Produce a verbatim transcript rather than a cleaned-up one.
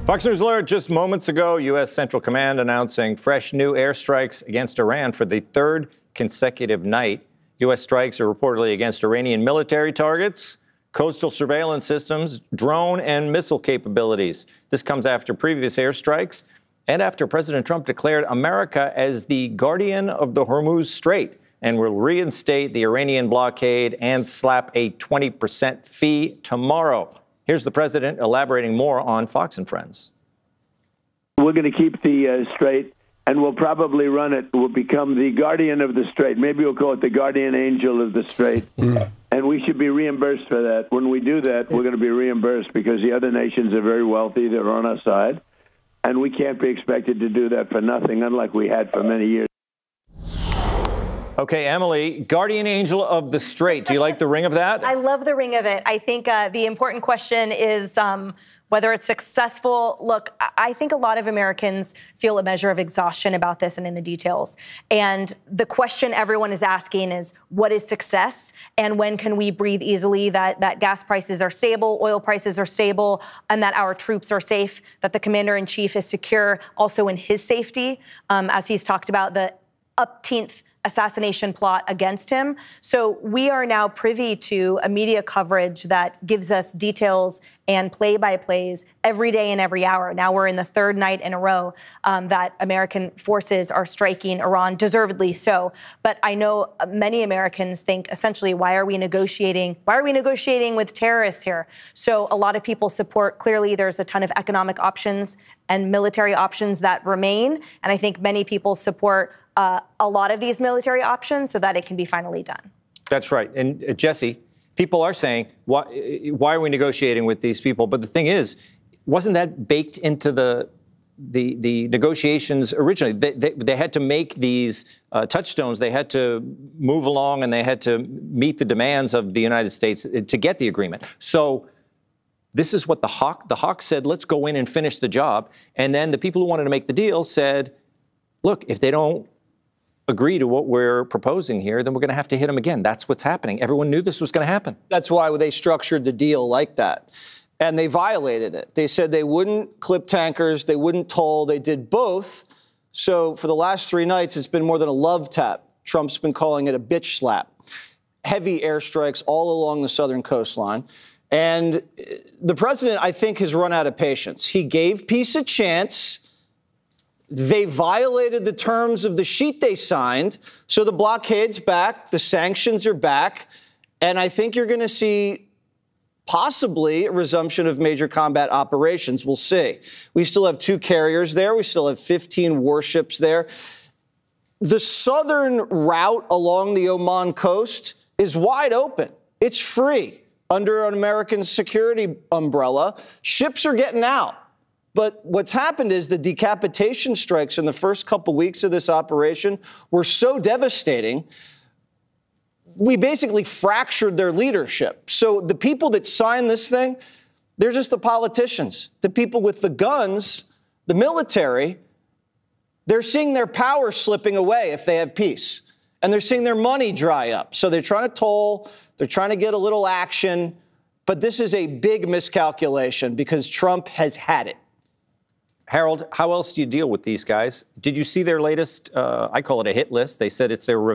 Fox News alert just moments ago, U S. Central Command announcing fresh new airstrikes against Iran for the third consecutive night. U S strikes are reportedly against Iranian military targets, coastal surveillance systems, drone and missile capabilities. This comes after previous airstrikes and after President Trump declared America as the guardian of the Hormuz Strait and will reinstate the Iranian blockade and slap a twenty percent fee tomorrow. Here's the president elaborating more on Fox and Friends. We're going to keep the uh, strait, and we'll probably run it. We'll become the guardian of the strait. Maybe we'll call it the guardian angel of the strait. Mm. And we should be reimbursed for that. When we do that, we're going to be reimbursed because the other nations are very wealthy. They're on our side. And we can't be expected to do that for nothing, unlike we had for many years. Okay, Emily, guardian angel of the strait. Do you like the ring of that? I love the ring of it. I think uh, the important question is um, whether it's successful. Look, I think a lot of Americans feel a measure of exhaustion about this and in the details. And the question everyone is asking is, what is success? And when can we breathe easily that, that gas prices are stable, oil prices are stable, and that our troops are safe, that the commander-in-chief is secure also in his safety, um, as he's talked about the upteenth assassination plot against him. So we are now privy to a media coverage that gives us details and play-by-plays every day and every hour. Now we're in the third night in a row um, that American forces are striking Iran, deservedly so. But I know many Americans think, essentially, why are we negotiating? Why are we negotiating with terrorists here? So a lot of people support, clearly there's a ton of economic options and military options that remain. And I think many people support uh, a lot of these military options so that it can be finally done. That's right. And uh, Jesse, people are saying, why, why are we negotiating with these people? But the thing is, wasn't that baked into the the, the negotiations originally? They, they, they had to make these uh, touchstones. They had to move along and they had to meet the demands of the United States to get the agreement. So this is what the hawk, the hawk said, let's go in and finish the job. And then the people who wanted to make the deal said, look, if they don't agree to what we're proposing here, then we're going to have to hit them again. That's what's happening. Everyone knew this was going to happen. That's why they structured the deal like that. And they violated it. They said they wouldn't clip tankers, they wouldn't toll, they did both. So for the last three nights, it's been more than a love tap. Trump's been calling it a bitch slap. Heavy airstrikes all along the southern coastline. And the president, I think, has run out of patience. He gave peace a chance. They violated the terms of the sheet they signed. So the blockade's back. The sanctions are back. And I think you're going to see possibly a resumption of major combat operations. We'll see. We still have two carriers there. We still have fifteen warships there. The southern route along the Oman coast is wide open. It's free under an American security umbrella. Ships are getting out. But what's happened is the decapitation strikes in the first couple weeks of this operation were so devastating, we basically fractured their leadership. So the people that signed this thing, they're just the politicians. The people with the guns, the military, they're seeing their power slipping away if they have peace. And they're seeing their money dry up. So they're trying to toll, they're trying to get a little action. But this is a big miscalculation because Trump has had it. Harold, how else do you deal with these guys? Did you see their latest, uh, I call it a hit list. They said it's their